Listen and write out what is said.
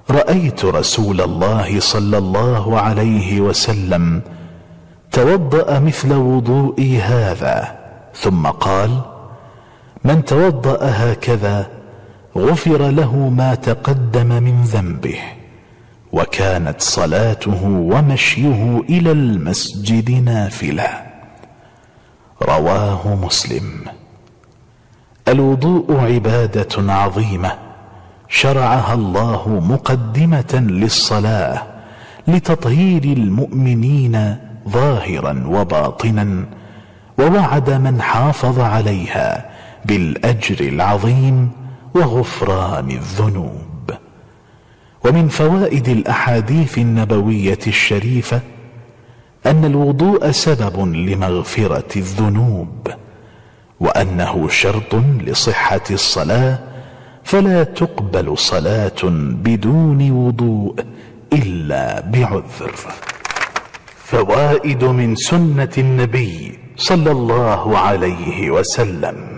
رأيت رسول الله صلى الله عليه وسلم توضأ مثل وضوئي هذا، ثم قال: من توضأ هكذا غفر له ما تقدم من ذنبه. وكانت صلاته ومشيه إلى المسجد نافلة. رواه مسلم. الوضوء عبادة عظيمة شرعها الله مقدمة للصلاة لتطهير المؤمنين ظاهرا وباطنا، ووعد من حافظ عليها بالأجر العظيم وغفران الذنوب. ومن فوائد الأحاديث النبوية الشريفة أن الوضوء سبب لمغفرة الذنوب، وأنه شرط لصحة الصلاة، فلا تقبل صلاة بدون وضوء إلا بعذر. فوائد من سنة النبي صلى الله عليه وسلم: